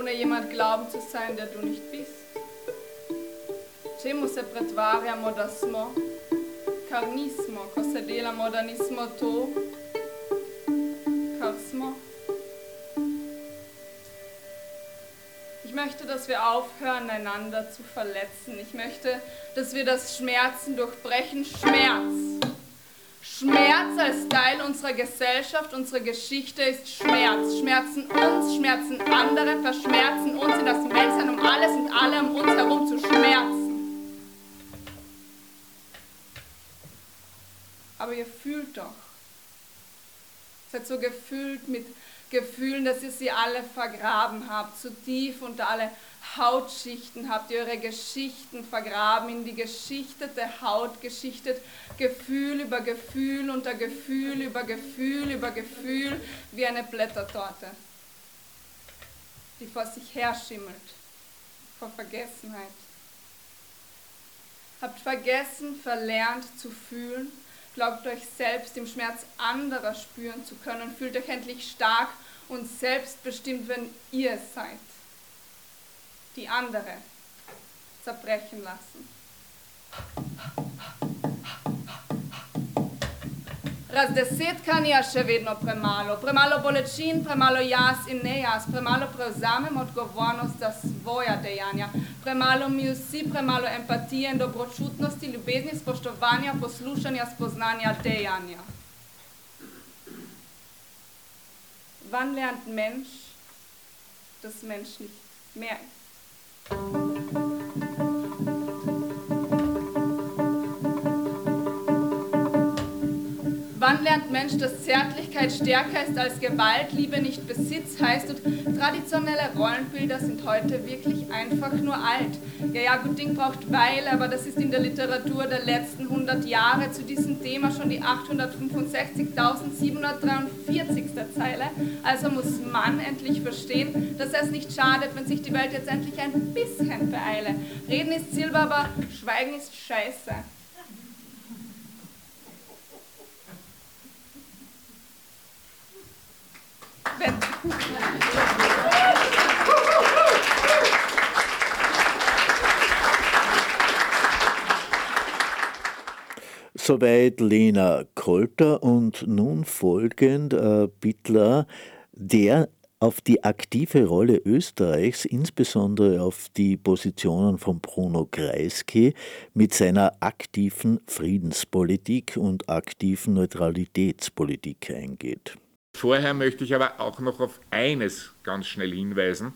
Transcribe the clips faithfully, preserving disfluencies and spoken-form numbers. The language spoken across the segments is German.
ohne jemand glauben zu sein, der du nicht bist. Čemu se pretvarjamo, da smo, kar nismo, ko se delamo, da nismo to, kar smo? Ich möchte, dass wir aufhören, einander zu verletzen. Ich möchte, dass wir das Schmerzen durchbrechen. Schmerz. Schmerz als Teil unserer Gesellschaft, unserer Geschichte ist Schmerz. Schmerzen uns, schmerzen andere, verschmerzen uns in das Menschsein, um alles und alle um uns herum zu schmerzen. Aber ihr fühlt doch. Ihr seid so gefüllt mit Gefühlen, dass ihr sie alle vergraben habt, so tief unter alle Hautschichten habt ihr eure Geschichten vergraben, in die geschichtete Haut geschichtet, Gefühl über Gefühl unter Gefühl über Gefühl über Gefühl, wie eine Blättertorte, die vor sich herschimmelt, vor Vergessenheit. Habt vergessen, verlernt zu fühlen, glaubt euch selbst im Schmerz anderer spüren zu können, fühlt euch endlich stark und selbstbestimmt, wenn ihr es seid, die andere zerbrechen lassen. Razdesetkanje je še vedno premalo, premalo bolečin, premalo jaz in ne jaz, premalo prevzamem odgovornost za svoja dejanja, premalo mi vsi, premalo empatije in dobročutnosti, ljubezni, spoštovanja, poslušanja, spoznanja, dejanja. Wann lernt Mensch, dass Mensch nicht mehr ist? Wann lernt Mensch, dass Zärtlichkeit stärker ist als Gewalt, Liebe nicht Besitz heißt und traditionelle Rollenbilder sind heute wirklich einfach nur alt. Ja, ja, gut Ding braucht Weile, aber das ist in der Literatur der letzten hundert Jahre zu diesem Thema schon die achthundertfünfundsechzigtausendsiebenhundertdreiundvierzigste Zeile. Also muss man endlich verstehen, dass es nicht schadet, wenn sich die Welt jetzt endlich ein bisschen beeile. Reden ist Silber, aber Schweigen ist Scheiße. Soweit Lena Kolter und nun folgend äh, Bittler, der auf die aktive Rolle Österreichs, insbesondere auf die Positionen von Bruno Kreisky mit seiner aktiven Friedenspolitik und aktiven Neutralitätspolitik eingeht. Vorher möchte ich aber auch noch auf eines ganz schnell hinweisen.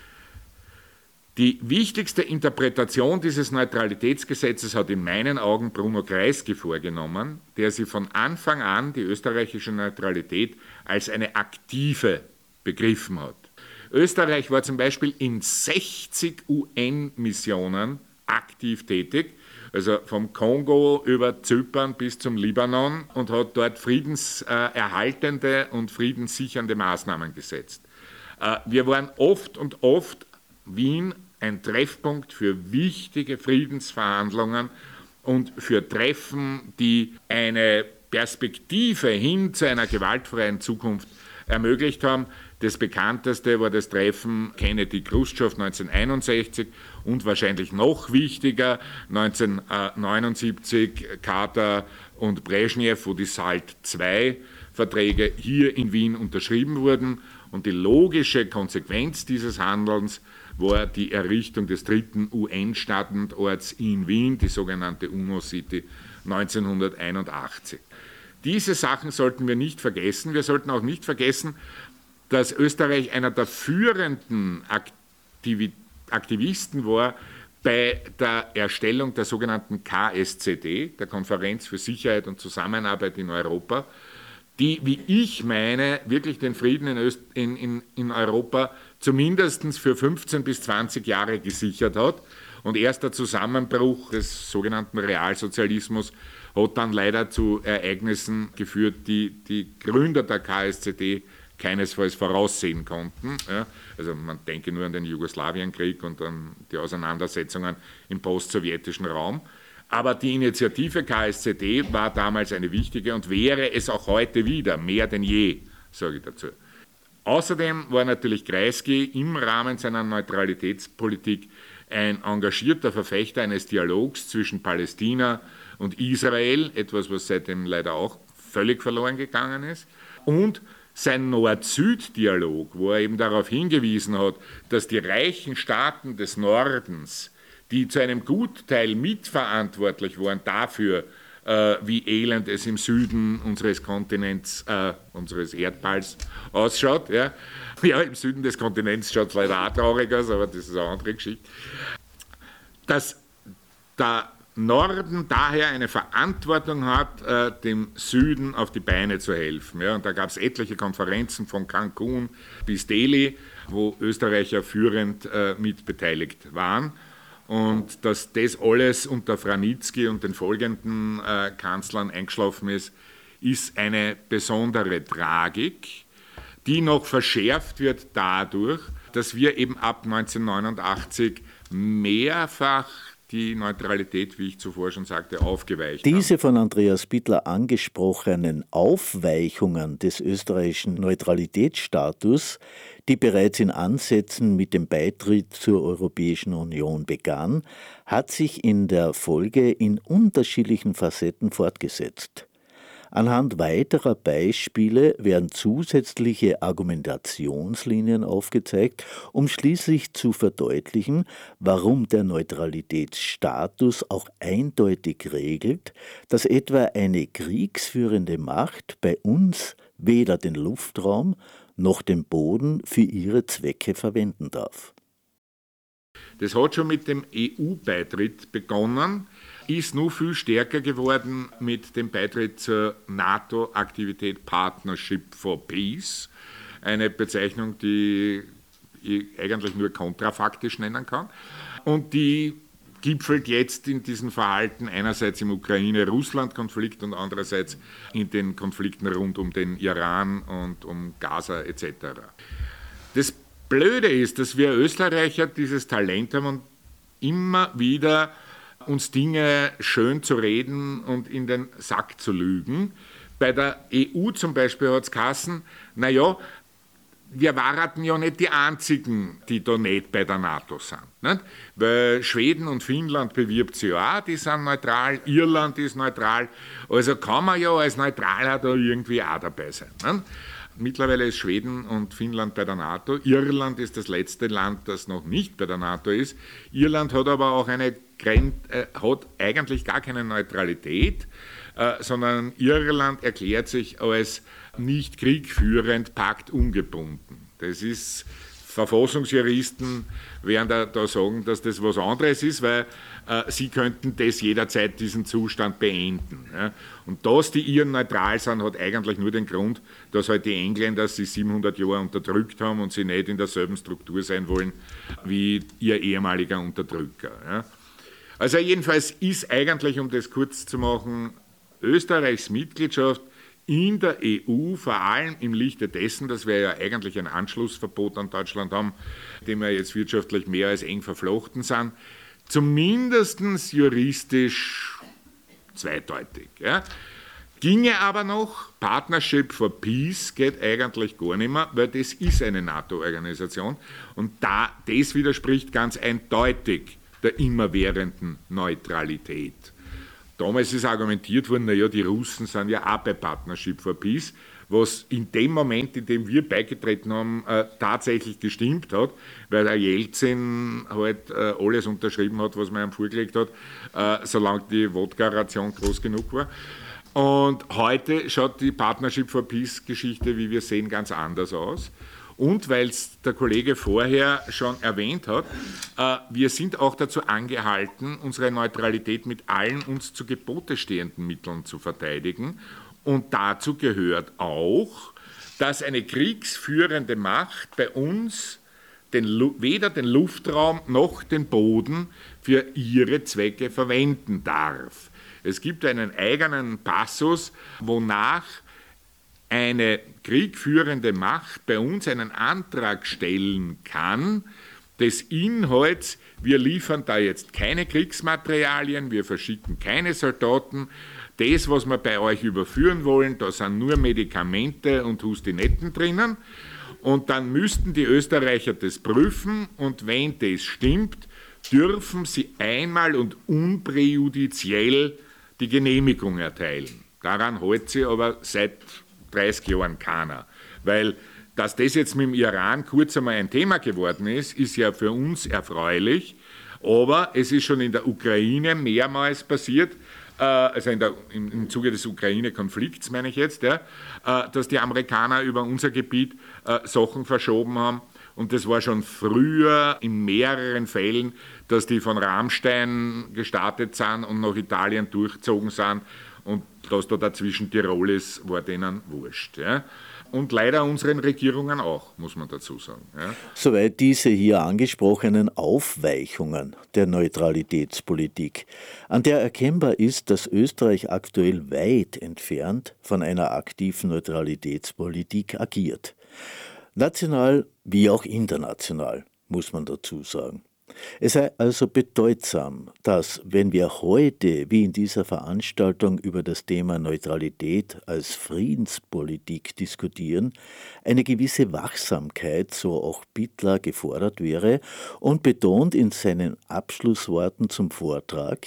Die wichtigste Interpretation dieses Neutralitätsgesetzes hat in meinen Augen Bruno Kreisky vorgenommen, der sie von Anfang an die österreichische Neutralität als eine aktive begriffen hat. Österreich war zum Beispiel in sechzig U N-Missionen aktiv tätig, also vom Kongo über Zypern bis zum Libanon und hat dort friedenserhaltende und friedenssichernde Maßnahmen gesetzt. Wir waren oft und oft Wien ein Treffpunkt für wichtige Friedensverhandlungen und für Treffen, die eine Perspektive hin zu einer gewaltfreien Zukunft ermöglicht haben. Das bekannteste war das Treffen Kennedy-Khrushchev neunzehnhunderteinundsechzig und wahrscheinlich noch wichtiger neunzehnhundertneunundsiebzig Carter und Brezhnev, wo die SALT-zwei-Verträge hier in Wien unterschrieben wurden. Und die logische Konsequenz dieses Handelns war die Errichtung des dritten U N-Standorts in Wien, die sogenannte UNO-City neunzehnhunderteinundachtzig. Diese Sachen sollten wir nicht vergessen. Wir sollten auch nicht vergessen, dass Österreich einer der führenden Aktivi- Aktivisten war bei der Erstellung der sogenannten K S Z D, der Konferenz für Sicherheit und Zusammenarbeit in Europa, die, wie ich meine, wirklich den Frieden in, Öst- in, in, in Europa zumindest für fünfzehn bis zwanzig Jahre gesichert hat. Und erst der Zusammenbruch des sogenannten Realsozialismus hat dann leider zu Ereignissen geführt, die die Gründer der K S Z D keinesfalls voraussehen konnten. Ja, also man denke nur an den Jugoslawienkrieg und an die Auseinandersetzungen im postsowjetischen Raum. Aber die Initiative K S Z D war damals eine wichtige und wäre es auch heute wieder, mehr denn je, sage ich dazu. Außerdem war natürlich Kreisky im Rahmen seiner Neutralitätspolitik ein engagierter Verfechter eines Dialogs zwischen Palästina und Israel, etwas, was seitdem leider auch völlig verloren gegangen ist. Und sein Nord-Süd-Dialog, wo er eben darauf hingewiesen hat, dass die reichen Staaten des Nordens, die zu einem Gutteil mitverantwortlich waren dafür, äh, wie elend es im Süden unseres Kontinents, äh, unseres Erdballs ausschaut. Ja. ja, im Süden des Kontinents schaut es leider auch traurig aus, aber das ist eine andere Geschichte. Dass der Norden daher eine Verantwortung hat, äh, dem Süden auf die Beine zu helfen. Ja. Und da gab es etliche Konferenzen von Cancun bis Delhi, wo Österreicher führend äh, mitbeteiligt waren. Und dass das alles unter Vranitzky und den folgenden äh, Kanzlern eingeschlafen ist, ist eine besondere Tragik, die noch verschärft wird dadurch, dass wir eben ab neunzehnhundertneunundachtzig mehrfach die Neutralität, wie ich zuvor schon sagte, aufgeweicht haben. Diese von Andreas Bittler angesprochenen Aufweichungen des österreichischen Neutralitätsstatus, die bereits in Ansätzen mit dem Beitritt zur Europäischen Union begann, hat sich in der Folge in unterschiedlichen Facetten fortgesetzt. Anhand weiterer Beispiele werden zusätzliche Argumentationslinien aufgezeigt, um schließlich zu verdeutlichen, warum der Neutralitätsstatus auch eindeutig regelt, dass etwa eine kriegsführende Macht bei uns weder den Luftraum noch den Boden für ihre Zwecke verwenden darf. Das hat schon mit dem E U-Beitritt begonnen, ist nur viel stärker geworden mit dem Beitritt zur NATO-Aktivität Partnership for Peace, eine Bezeichnung, die ich eigentlich nur kontrafaktisch nennen kann und die gipfelt jetzt in diesem Verhalten einerseits im Ukraine-Russland-Konflikt und andererseits in den Konflikten rund um den Iran und um Gaza et cetera. Das Blöde ist, dass wir Österreicher dieses Talent haben und immer wieder uns Dinge schön zu reden und in den Sack zu lügen. Bei der E U zum Beispiel hat es geheißen, naja, wir waren ja nicht die Einzigen, die da nicht bei der NATO sind. Nicht? Weil Schweden und Finnland bewirbt sie ja auch, die sind neutral, Irland ist neutral, also kann man ja als Neutraler da irgendwie auch dabei sein. Nicht? Mittlerweile ist Schweden und Finnland bei der NATO. Irland ist das letzte Land, das noch nicht bei der NATO ist. Irland hat aber auch eine Grenze, äh, hat eigentlich gar keine Neutralität, äh, sondern Irland erklärt sich als nicht kriegführend, paktungebunden. Das ist, Verfassungsjuristen werden da, da sagen, dass das was anderes ist, weil äh, sie könnten das jederzeit diesen Zustand beenden. Ja. Und dass die Iren neutral sind, hat eigentlich nur den Grund, dass halt die Engländer sie siebenhundert Jahre unterdrückt haben und sie nicht in derselben Struktur sein wollen wie ihr ehemaliger Unterdrücker. Ja. Also jedenfalls ist eigentlich, um das kurz zu machen, Österreichs Mitgliedschaft in der E U, vor allem im Lichte dessen, dass wir ja eigentlich ein Anschlussverbot an Deutschland haben, dem wir jetzt wirtschaftlich mehr als eng verflochten sind, zumindest juristisch zweideutig. Ja. Ginge aber noch, Partnership for Peace geht eigentlich gar nicht mehr, weil das ist eine NATO-Organisation und da, das widerspricht ganz eindeutig der immerwährenden Neutralität. Damals ist argumentiert worden, naja, die Russen sind ja auch bei Partnership for Peace, was in dem Moment, in dem wir beigetreten haben, äh, tatsächlich gestimmt hat, weil der Jelzin halt äh, alles unterschrieben hat, was man ihm vorgelegt hat, äh, solange die Wodka-Ration groß genug war. Und heute schaut die Partnership for Peace-Geschichte, wie wir sehen, ganz anders aus. Und weil es der Kollege vorher schon erwähnt hat, äh, wir sind auch dazu angehalten, unsere Neutralität mit allen uns zu Gebote stehenden Mitteln zu verteidigen. Und dazu gehört auch, dass eine kriegsführende Macht bei uns den, weder den Luftraum noch den Boden für ihre Zwecke verwenden darf. Es gibt einen eigenen Passus, wonach eine kriegführende Macht bei uns einen Antrag stellen kann, des Inhalts, wir liefern da jetzt keine Kriegsmaterialien, wir verschicken keine Soldaten, das, was wir bei euch überführen wollen, da sind nur Medikamente und Hustinetten drinnen Und dann müssten die Österreicher das prüfen und wenn das stimmt, dürfen sie einmal und unpräjudiziell die Genehmigung erteilen. Daran hält sich aber seit dreißig Jahren keiner. Weil, dass das jetzt mit dem Iran kurz einmal ein Thema geworden ist, ist ja für uns erfreulich. Aber es ist schon in der Ukraine mehrmals passiert, also in der, im Zuge des Ukraine-Konflikts meine ich jetzt, ja, dass die Amerikaner über unser Gebiet Sachen verschoben haben. Und das war schon früher in mehreren Fällen, dass die von Rammstein gestartet sind und nach Italien durchgezogen sind. Und dass da dazwischen Tirol ist, war denen wurscht. Ja. Und leider unseren Regierungen auch, muss man dazu sagen. Ja. Soweit diese hier angesprochenen Aufweichungen der Neutralitätspolitik, an der erkennbar ist, dass Österreich aktuell weit entfernt von einer aktiven Neutralitätspolitik agiert. National wie auch international, muss man dazu sagen. Es sei also bedeutsam, dass, wenn wir heute, wie in dieser Veranstaltung, über das Thema Neutralität als Friedenspolitik diskutieren, eine gewisse Wachsamkeit, so auch Bittler, gefordert wäre und betont in seinen Abschlussworten zum Vortrag: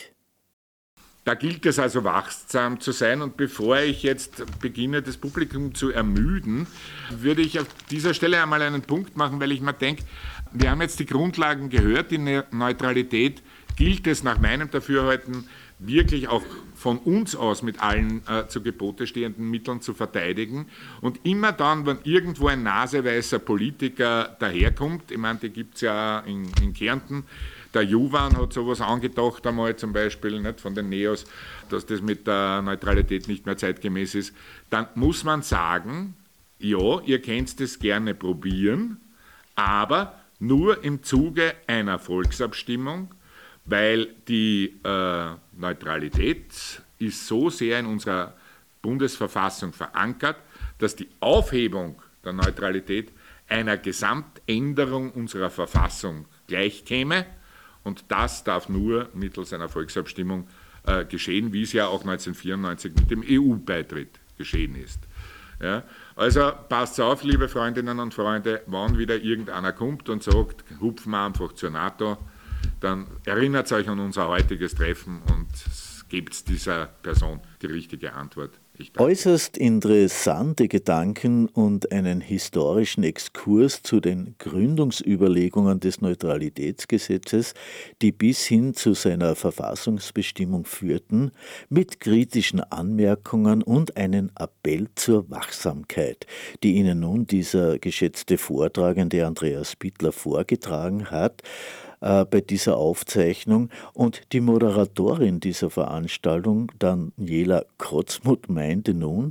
Da gilt es also wachsam zu sein, und bevor ich jetzt beginne, das Publikum zu ermüden, würde ich auf dieser Stelle einmal einen Punkt machen, weil ich mir denke, wir haben jetzt die Grundlagen gehört, die Neutralität gilt es nach meinem Dafürhalten wirklich auch von uns aus mit allen äh, zu Gebote stehenden Mitteln zu verteidigen. Und immer dann, wenn irgendwo ein naseweißer Politiker daherkommt, ich meine, die gibt es ja in, in Kärnten, der Juvan hat sowas angedacht einmal zum Beispiel, nicht, von den Neos, dass das mit der Neutralität nicht mehr zeitgemäß ist, dann muss man sagen, ja, ihr könnt das gerne probieren, aber nur im Zuge einer Volksabstimmung, weil die äh, Neutralität ist so sehr in unserer Bundesverfassung verankert, dass die Aufhebung der Neutralität einer Gesamtänderung unserer Verfassung gleichkäme. Und das darf nur mittels einer Volksabstimmung äh, geschehen, wie es ja auch neunzehnhundertvierundneunzig mit dem E U-Beitritt geschehen ist. Ja, also passt auf, liebe Freundinnen und Freunde, wann wieder irgendeiner kommt und sagt, hupfen wir einfach zur NATO, dann erinnert euch an unser heutiges Treffen und gebt dieser Person die richtige Antwort. Äußerst interessante Gedanken und einen historischen Exkurs zu den Gründungsüberlegungen des Neutralitätsgesetzes, die bis hin zu seiner Verfassungsbestimmung führten, mit kritischen Anmerkungen und einen Appell zur Wachsamkeit, die Ihnen nun dieser geschätzte Vortragende Andreas Bittler vorgetragen hat, bei dieser Aufzeichnung, und die Moderatorin dieser Veranstaltung, Daniela Krotzmuth, meinte nun: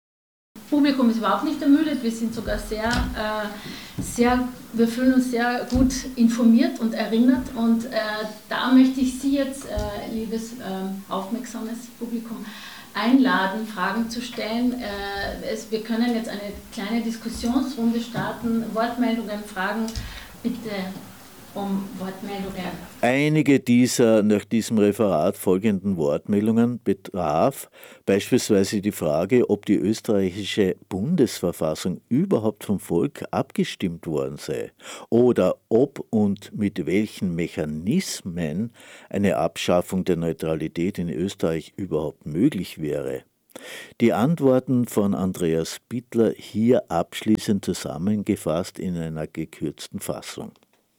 Das Publikum ist überhaupt nicht ermüdet, wir sind sogar sehr, äh, sehr, wir fühlen uns sehr gut informiert und erinnert, und äh, da möchte ich Sie jetzt, äh, liebes äh, aufmerksames Publikum, einladen, Fragen zu stellen. Äh, es, wir können jetzt eine kleine Diskussionsrunde starten, Wortmeldungen, Fragen, bitte um Wortmeldungen. Einige dieser nach diesem Referat folgenden Wortmeldungen betraf beispielsweise die Frage, ob die österreichische Bundesverfassung überhaupt vom Volk abgestimmt worden sei oder ob und mit welchen Mechanismen eine Abschaffung der Neutralität in Österreich überhaupt möglich wäre. Die Antworten von Andreas Bittler hier abschließend zusammengefasst in einer gekürzten Fassung.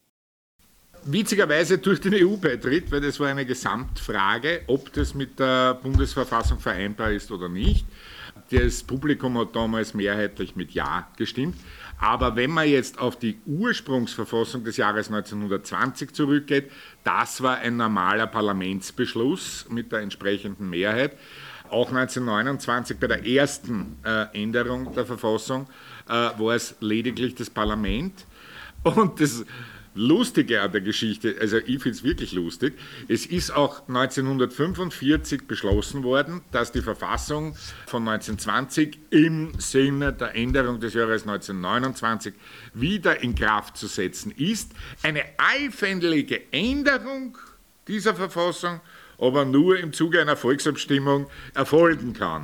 Witzigerweise durch den E U-Beitritt, weil das war eine Gesamtfrage, ob das mit der Bundesverfassung vereinbar ist oder nicht. Das Publikum hat damals mehrheitlich mit Ja gestimmt. Aber wenn man jetzt auf die Ursprungsverfassung des Jahres neunzehnhundertzwanzig zurückgeht, das war ein normaler Parlamentsbeschluss mit der entsprechenden Mehrheit. Auch neunzehnhundertneunundzwanzig bei der ersten äh, Änderung der Verfassung äh, war es lediglich das Parlament. Und das Lustige an der Geschichte, also ich finde es wirklich lustig, es ist auch neunzehnhundertfünfundvierzig beschlossen worden, dass die Verfassung von neunzehnhundertzwanzig im Sinne der Änderung des Jahres neunzehnhundertneunundzwanzig wieder in Kraft zu setzen ist. Eine allfällige Änderung dieser Verfassung aber nur im Zuge einer Volksabstimmung erfolgen kann.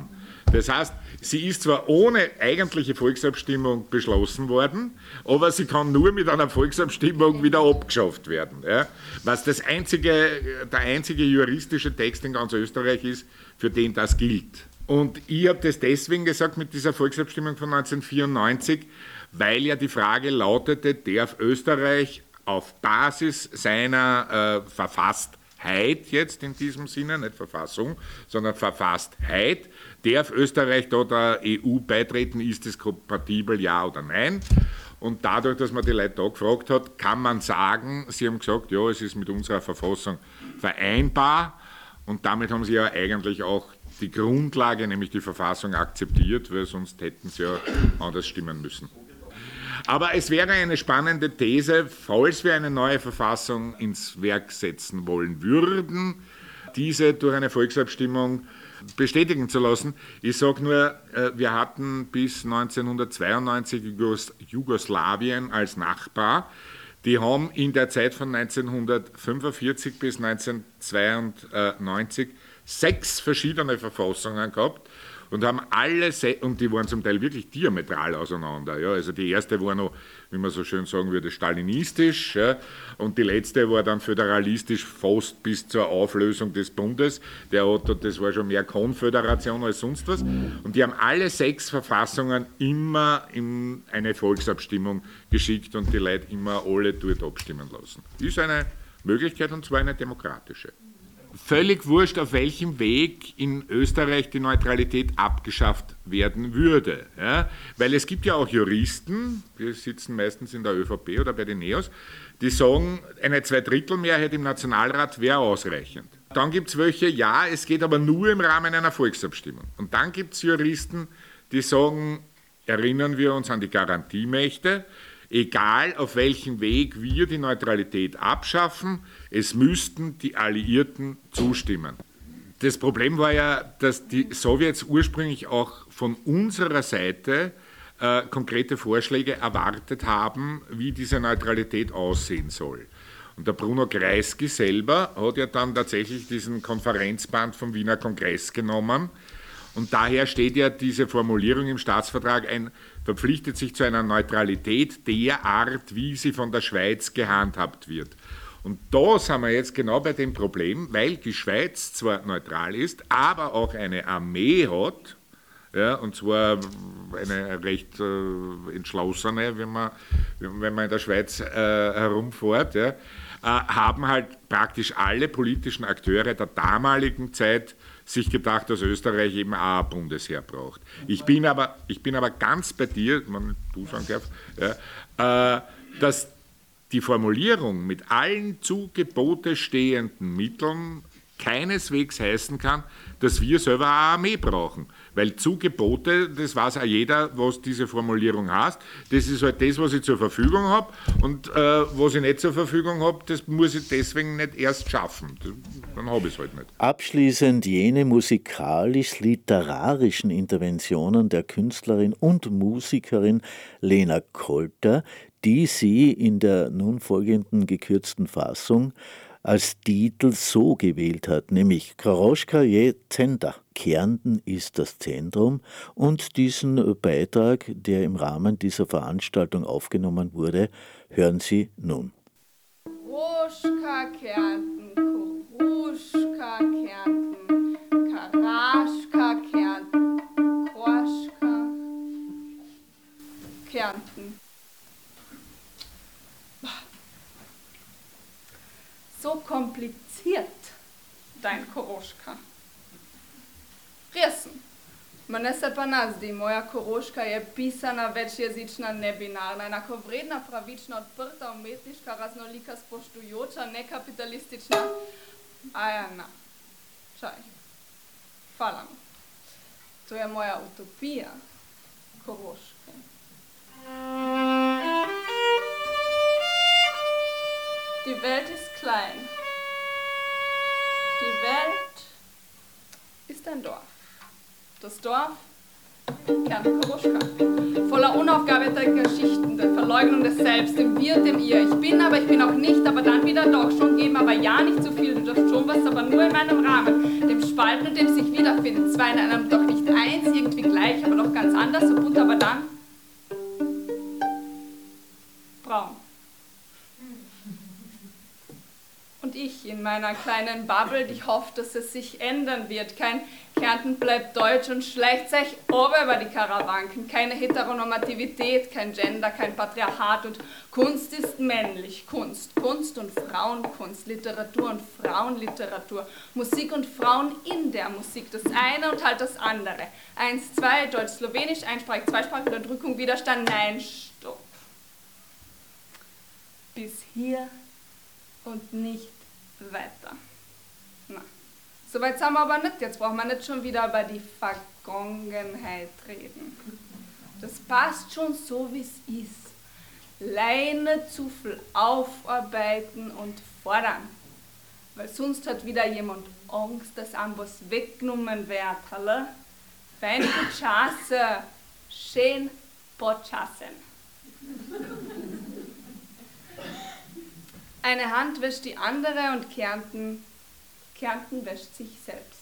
Das heißt, sie ist zwar ohne eigentliche Volksabstimmung beschlossen worden, aber sie kann nur mit einer Volksabstimmung wieder abgeschafft werden. Ja? Was das einzige, der einzige juristische Text in ganz Österreich ist, für den das gilt. Und ich habe das deswegen gesagt mit dieser Volksabstimmung von neunzehnhundertvierundneunzig, weil ja die Frage lautete, darf Österreich auf Basis seiner äh, Verfasstheit, jetzt in diesem Sinne, nicht Verfassung, sondern Verfasstheit, darf Österreich da der E U beitreten, ist es kompatibel, ja oder nein? Und dadurch, dass man die Leute da gefragt hat, kann man sagen, sie haben gesagt, ja, es ist mit unserer Verfassung vereinbar, und damit haben sie ja eigentlich auch die Grundlage, nämlich die Verfassung, akzeptiert, weil sonst hätten sie ja anders stimmen müssen. Aber es wäre eine spannende These, falls wir eine neue Verfassung ins Werk setzen wollen würden, diese durch eine Volksabstimmung bestätigen zu lassen. Ich sage nur, wir hatten bis neunzehnhundertzweiundneunzig Jugoslawien als Nachbar. Die haben in der Zeit von neunzehnhundertfünfundvierzig bis neunzehnhundertzweiundneunzig sechs verschiedene Verfassungen gehabt und haben alle, und die waren zum Teil wirklich diametral auseinander. Ja. Also die erste war noch, wie man so schön sagen würde, stalinistisch, ja, und die letzte war dann föderalistisch fast bis zur Auflösung des Bundes. Der Otto, das war schon mehr Konföderation als sonst was. Und die haben alle sechs Verfassungen immer in eine Volksabstimmung geschickt und die Leute immer alle dort abstimmen lassen. Das ist eine Möglichkeit, und zwar eine demokratische. Völlig wurscht, auf welchem Weg in Österreich die Neutralität abgeschafft werden würde. Ja? Weil es gibt ja auch Juristen, die sitzen meistens in der ÖVP oder bei den NEOS, die sagen, eine Zweidrittelmehrheit im Nationalrat wäre ausreichend. Dann gibt es welche, ja, es geht aber nur im Rahmen einer Volksabstimmung. Und dann gibt es Juristen, die sagen, erinnern wir uns an die Garantiemächte, egal auf welchem Weg wir die Neutralität abschaffen, es müssten die Alliierten zustimmen. Das Problem war ja, dass die Sowjets ursprünglich auch von unserer Seite äh, konkrete Vorschläge erwartet haben, wie diese Neutralität aussehen soll. Und der Bruno Kreisky selber hat ja dann tatsächlich diesen Konferenzband vom Wiener Kongress genommen. Und daher steht ja diese Formulierung im Staatsvertrag ein, verpflichtet sich zu einer Neutralität der Art, wie sie von der Schweiz gehandhabt wird. Und da sind wir jetzt genau bei dem Problem, weil die Schweiz zwar neutral ist, aber auch eine Armee hat, ja, und zwar eine recht äh, entschlossene, wenn man, wenn man in der Schweiz äh, herumfährt, ja, äh, haben halt praktisch alle politischen Akteure der damaligen Zeit sich gedacht, dass Österreich eben auch ein Bundesheer braucht. Ich bin aber, ich bin aber ganz bei dir, wenn du sagen darf, ja, äh, dass die Formulierung mit allen zu Gebote stehenden Mitteln keineswegs heißen kann, dass wir selber eine Armee brauchen. Weil zu Gebote, das weiß auch jeder, was diese Formulierung heißt. Das ist halt das, was ich zur Verfügung habe. Und äh, was ich nicht zur Verfügung habe, das muss ich deswegen nicht erst schaffen. Das, dann habe ich es halt nicht. Abschließend jene musikalisch-literarischen Interventionen der Künstlerin und Musikerin Lena Kolter, die sie in der nun folgenden gekürzten Fassung als Titel so gewählt hat, nämlich Koroschka je Center. Kärnten ist das Zentrum, und diesen Beitrag, der im Rahmen dieser Veranstaltung aufgenommen wurde, hören Sie nun. Koroschka Kärnten, Koroschka Kärnten, Karaschka Kärnten, Koroschka Kärnten. So kompliziert, dein Koroschka. Resem. Мене се па назди, моя Koroschka je pisana večjezična, nebinarna, enakovredna, pravična, odprta, umetniška, raznolika, spoštujoča, nekapitalistična. A ja, na. Čaj. Hvala mi. To je moja utopija, Koroške. Die Welt ist klein. Die Welt ist ein Dorf. Das Dorf, Kärnten Koroschka. Voller unaufgearbeiteter Geschichten, der Verleugnung des Selbst, dem Wir und dem Ihr. Ich bin, aber ich bin auch nicht, aber dann wieder doch. Schon geben, aber ja, nicht zu viel. Du darfst schon was, aber nur in meinem Rahmen. Dem Spalten und dem sich wiederfinden. Zwei in einem, doch nicht eins. gleich, aber doch ganz anders, so bunt, aber dann braun. Und ich in meiner kleinen Bubble, die hofft, dass es sich ändern wird. Kein Kärnten bleibt deutsch und schleicht sich ober über die Karawanken. Keine Heteronormativität, kein Gender, kein Patriarchat. Und Kunst ist männlich. Kunst, Kunst und Frauenkunst, Literatur und Frauenliteratur, Musik und Frauen in der Musik. Das eine und halt das andere. Eins, zwei, Deutsch, Slowenisch, einsprachig, zweisprachig, Unterdrückung, Widerstand, nein, stopp. Bis hier und nicht weiter. Na, soweit sind wir aber nicht. Jetzt brauchen wir nicht schon wieder über die Vergangenheit reden. Das passt schon so, wie es ist. Leine zu viel aufarbeiten und fordern. Weil sonst hat wieder jemand Angst, dass einem was weggenommen wird. Hallo? Feine Chasse. Schön Potschassen. Eine Hand wäscht die andere und Kärnten, Kärnten wäscht sich selbst.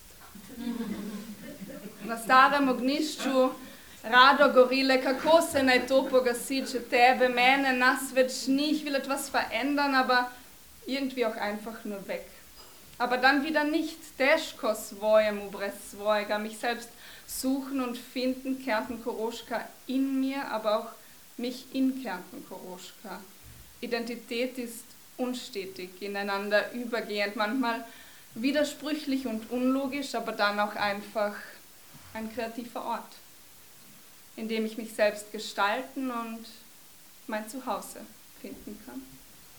Na stare mognišću, rado gorile, kako se naj to pogasi, če tebe, mene, nas več ni, ich will etwas verändern, aber irgendwie auch einfach nur weg. Aber dann wieder nicht, težko svojemu brez svojega, mich selbst suchen und finden, Kärnten Koroška in mir, aber auch mich in Kärnten Koroška. Identität ist unstetig, ineinander übergehend, manchmal widersprüchlich und unlogisch, aber dann auch einfach ein kreativer Ort, in dem ich mich selbst gestalten und mein Zuhause finden kann.